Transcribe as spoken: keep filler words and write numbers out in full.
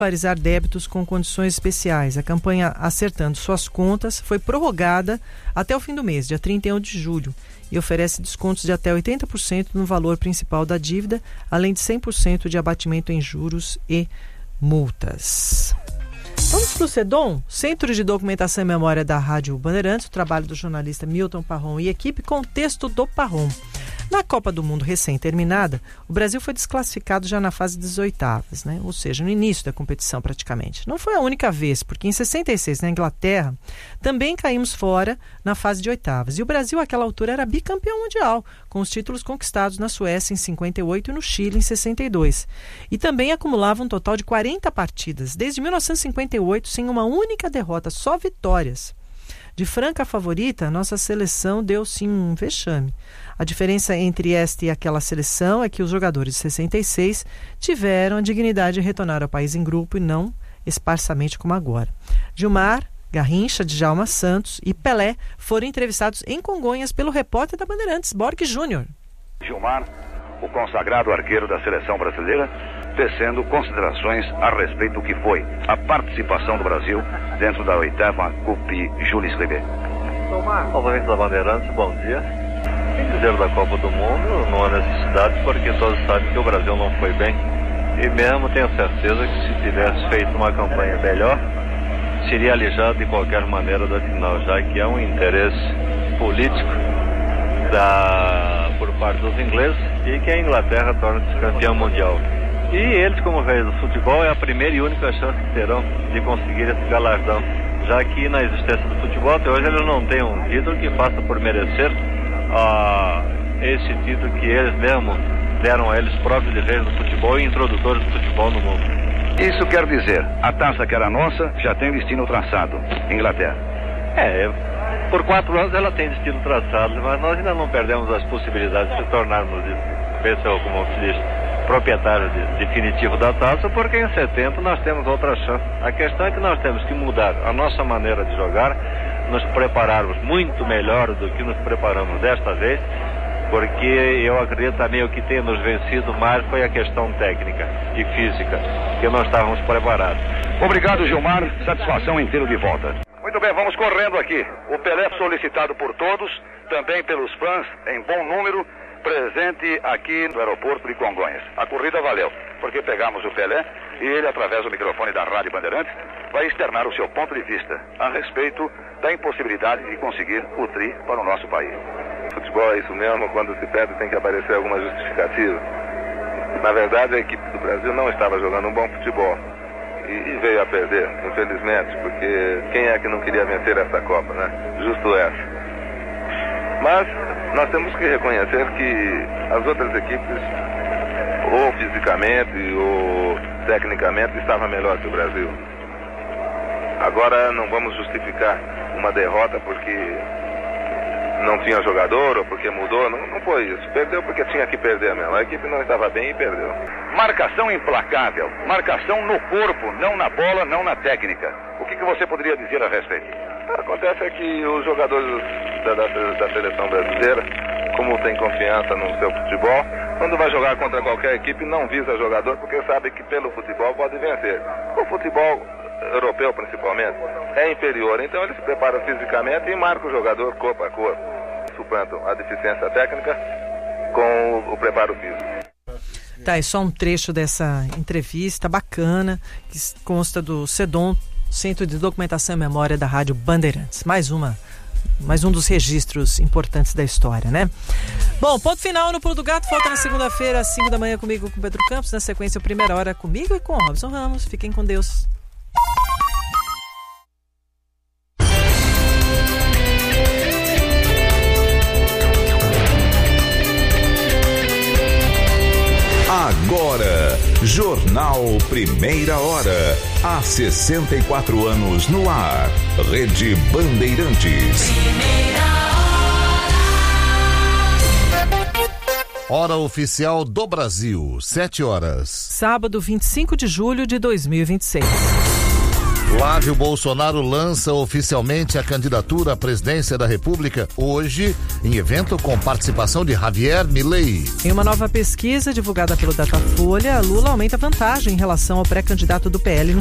regularizar débitos com condições especiais. A campanha Acertando Suas Contas foi prorrogada até o fim do mês, dia trinta e um de julho, e oferece descontos de até oitenta por cento no valor principal da dívida, além de cem por cento de abatimento em juros e multas. Vamos para o CEDOM, Centro de Documentação e Memória da Rádio Bandeirantes, o trabalho do jornalista Milton Parron e equipe com o texto do Parron. Na Copa do Mundo recém-terminada, o Brasil foi desclassificado já na fase das oitavas, né? Ou seja, no início da competição praticamente. Não foi a única vez, porque em sessenta e seis, na Inglaterra, também caímos fora na fase de oitavas. E o Brasil, àquela altura, era bicampeão mundial, com os títulos conquistados na Suécia em cinquenta e oito e no Chile em sessenta e dois. E também acumulava um total de quarenta partidas, desde mil novecentos e cinquenta e oito, sem uma única derrota, só vitórias. De franca favorita, nossa seleção deu sim um vexame. A diferença entre esta e aquela seleção é que os jogadores de sessenta e seis tiveram a dignidade de retornar ao país em grupo e não esparsamente como agora. Gilmar, Garrincha, Djalma Santos e Pelé foram entrevistados em Congonhas pelo repórter da Bandeirantes, Borg Júnior. Gilmar, o consagrado arqueiro da seleção brasileira, tecendo considerações a respeito do que foi a participação do Brasil dentro da oitava Coupe Jules Rimet. Novamente da Bandeirantes, bom dia. Em dizer da Copa do Mundo, não há necessidade, porque todos sabem que o Brasil não foi bem. E mesmo tenho certeza que se tivesse feito uma campanha melhor, seria alijado de qualquer maneira da final, já que há um interesse político da, por parte dos ingleses e que a Inglaterra torne-se campeã mundial. E eles, como reis do futebol, é a primeira e única chance que terão de conseguir esse galardão, já que na existência do futebol até hoje eles não têm um título que faça por merecer uh, esse título que eles mesmos deram a eles próprios de reis do futebol e introdutores do futebol no mundo. Isso quer dizer, a taça que era nossa já tem destino traçado, Inglaterra. É, por quatro anos ela tem destino traçado, mas nós ainda não perdemos as possibilidades de tornarmos, como se diz, proprietário de, definitivo da taça, porque em setembro nós temos outra chance. A questão é que nós temos que mudar a nossa maneira de jogar, nos prepararmos muito melhor do que nos preparamos desta vez, porque eu acredito também o que tem nos vencido mais foi a questão técnica e física, que não estávamos preparados. Obrigado, Gilmar, satisfação em tê-lo de volta. Muito bem, vamos correndo aqui. O Pelé solicitado por todos, também pelos fãs, em bom número, presente aqui no aeroporto de Congonhas. A corrida valeu, porque pegamos o Pelé e ele, através do microfone da Rádio Bandeirantes, vai externar o seu ponto de vista a respeito da impossibilidade de conseguir o tri para o nosso país. Futebol é isso mesmo, quando se perde tem que aparecer alguma justificativa. Na verdade, a equipe do Brasil não estava jogando um bom futebol e, e veio a perder, infelizmente, porque quem é que não queria vencer essa Copa, né? Justo essa. Mas nós temos que reconhecer que as outras equipes, ou fisicamente ou tecnicamente, estavam melhor que o Brasil. Agora não vamos justificar uma derrota porque não tinha jogador ou porque mudou, não, não foi isso. Perdeu porque tinha que perder mesmo. A equipe não estava bem e perdeu. Marcação implacável, marcação no corpo, não na bola, não na técnica. O que, que você poderia dizer a respeito? Acontece é que os jogadores da, da, da seleção brasileira, como tem confiança no seu futebol, quando vai jogar contra qualquer equipe não visa jogador porque sabe que pelo futebol pode vencer. O futebol europeu principalmente é inferior, então ele se prepara fisicamente e marca o jogador corpo a corpo. Suplantam a deficiência técnica com o, o preparo físico. Tá, é só um trecho dessa entrevista bacana que consta do CEDOM, Centro de Documentação e Memória da Rádio Bandeirantes. Mais uma, mais um dos registros importantes da história, né? Bom, ponto final no Pulo do Gato. Volta na segunda-feira às cinco da manhã comigo, com Pedro Campos. Na sequência, a primeira hora comigo e com o Robson Ramos. Fiquem com Deus. Agora, Jornal Primeira Hora. Há sessenta e quatro anos no ar. Rede Bandeirantes. Hora oficial do Brasil, sete horas. Sábado, vinte e cinco de julho de dois mil e vinte e seis. Flávio Bolsonaro lança oficialmente a candidatura à presidência da República hoje, em evento com participação de Javier Milei. Em uma nova pesquisa divulgada pelo Datafolha, Lula aumenta a vantagem em relação ao pré-candidato do P L no